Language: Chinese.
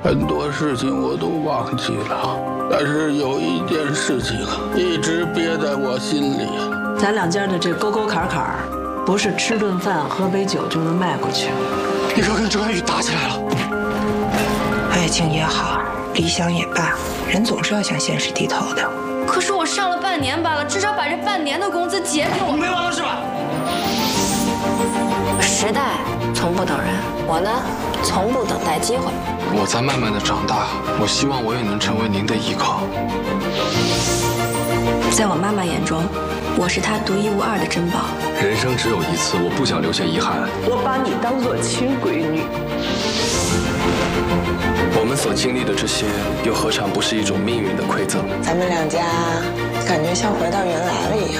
很多事情我都忘记了，但是有一件事情一直憋在我心里。 咱两家的这沟沟坎坎，不是吃顿饭喝杯酒就能迈过去。 你哥跟周安宇打起来了。 爱情也好，理想也罢，人总是要向现实低头的。 可是我上了半年班了，至少把这半年的工资结给我。 没完了是吧？ 时代从不等人，我呢，从不等待机会。 我在慢慢的长大，我希望我也能成为您的依靠。 在我妈妈眼中，我是她独一无二的珍宝。 人生只有一次，我不想留下遗憾。 我把你当作亲闺女。 我们所经历的这些，又何尝不是一种命运的馈赠？ 咱们两家感觉像回到原来了一样。